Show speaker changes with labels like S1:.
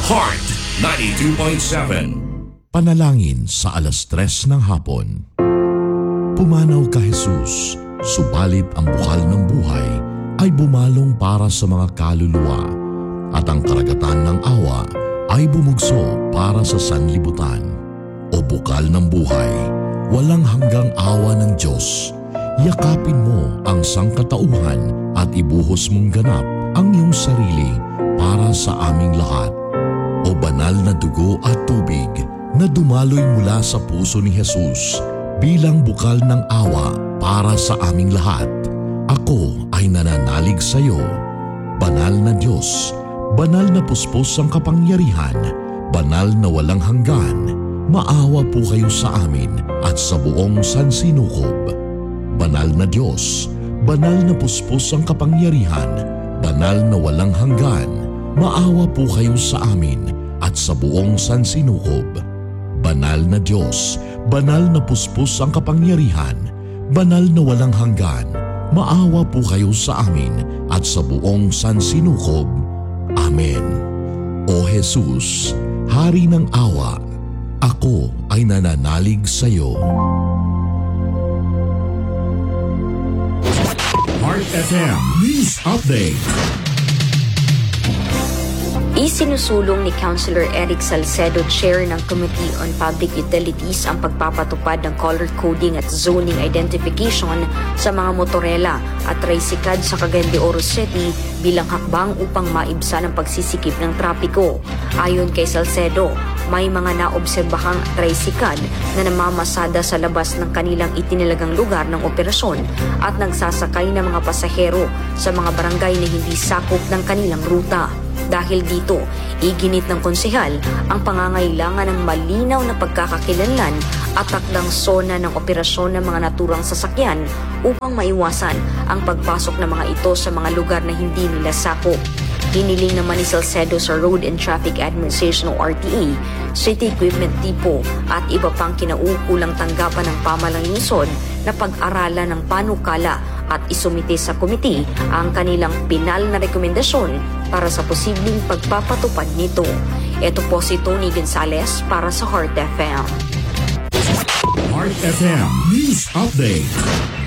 S1: Heart 92.7.
S2: Panalangin sa 3:00 ng hapon. Pumanaw ka Jesus, subalit ang bukal ng buhay ay bumalong para sa mga kaluluwa at ang karagatan ng awa ay bumugso para sa sanlibutan. O bukal ng buhay, walang hanggang awa ng Diyos, yakapin mo ang sangkatauhan at ibuhos mong ganap ang iyong sarili para sa aming lahat. O banal na dugo at tubig na dumaloy mula sa puso ni Jesus bilang bukal ng awa para sa aming lahat. Ako ay nananalig sa iyo, banal na Diyos, banal na puspos ang kapangyarihan, banal na walang hanggan. Maawa po kayo sa amin at sa buong sansinukob. Banal na Diyos, banal na puspos ang kapangyarihan, banal na walang hanggan. Maawa po kayo sa amin at sa buong sansinukob. Banal na Diyos, banal na puspos ang kapangyarihan, banal na walang hanggan. Maawa po kayo sa amin at sa buong sansinukob. Amen. O Jesus, Hari ng awa, ako ay nananalig sa iyo.
S1: Heart FM News Update.
S3: Isinusulong ni Councilor Eric Salcedo, Chair ng Committee on Public Utilities, ang pagpapatupad ng color coding at zoning identification sa mga motorela at tricycad sa Cagayan de Oro City bilang hakbang upang maibsan ang pagsisikip ng trapiko. Ayon kay Salcedo, may mga naobserbahang tricycad na namamasada sa labas ng kanilang itinilagang lugar ng operasyon at nagsasakay ng mga pasahero sa mga barangay na hindi sakop ng kanilang ruta. Dahil dito, iginit ng konsehal ang pangangailangan ng malinaw na pagkakakilanlan at takdang sona ng operasyon ng mga naturang sasakyan upang maiwasan ang pagpasok ng mga ito sa mga lugar na hindi nila sakop. Hiniling naman ni Salcedo sa Road and Traffic Administration o RTA, City Equipment Depot at iba pang kinaukulang tanggapan ng pamahalang lungsod na pag-aralan ng panukala at isumite sa komite ang kanilang pinal na rekomendasyon para sa posibleng pagpapatupad nito. Ito po si Tony Gonzalez para sa Heart FM.
S1: Heart FM News Update.